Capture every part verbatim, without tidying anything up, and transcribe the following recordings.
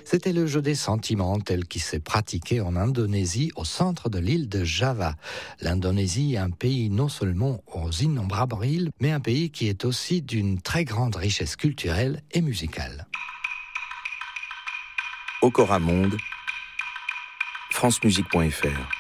C'était le jeu des sentiments tel qu'il s'est pratiqué en Indonésie, au centre de l'île de Java. L'Indonésie est un pays non seulement aux innombrables îles, mais un pays qui est aussi d'une très grande richesse culturelle et musicale. Okora Monde, francemusique point f r.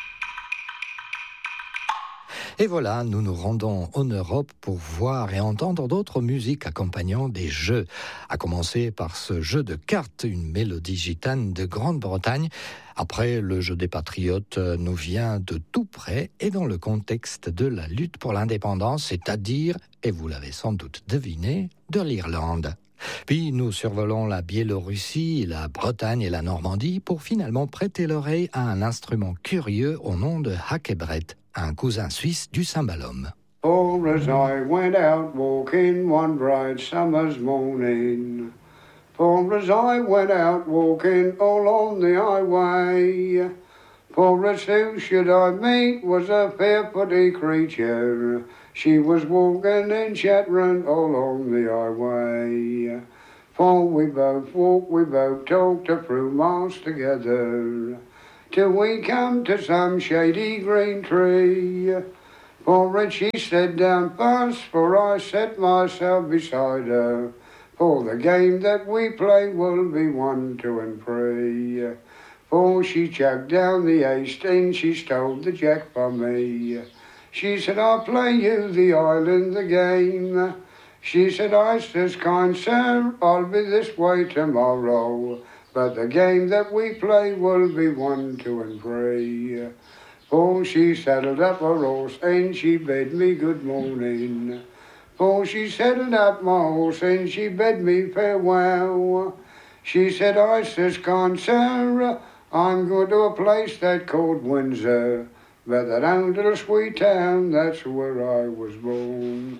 Et voilà, nous nous rendons en Europe pour voir et entendre d'autres musiques accompagnant des jeux. À commencer par ce jeu de cartes, une mélodie gitane de Grande-Bretagne. Après, le jeu des patriotes nous vient de tout près et dans le contexte de la lutte pour l'indépendance, c'est-à-dire, et vous l'avez sans doute deviné, de l'Irlande. Puis nous survolons la Biélorussie, la Bretagne et la Normandie pour finalement prêter l'oreille à un instrument curieux au nom de hackebret, un cousin suisse du cymbalum. For as I went out walking one bright summer's morning, for as I went out walking all on the highway, for as who should I meet was a fair pretty creature, she was walking and chattering all along the highway. For we both walked, we both talked a few miles together, till we come to some shady green tree. For it she sat down fast, for I set myself beside her, for the game that we play will be one, two and three. For she chucked down the ace and she stole the jack from me. She said, I'll play you the island, the game. She said, I says, kind sir, I'll be this way tomorrow, but the game that we play will be one, two and three. For she saddled up her horse and she bade me good morning. For she saddled up my horse and she bade me farewell. She said, I says, kind sir, I'm going to a place that's called Windsor, but that own little sweet town, that's where I was born.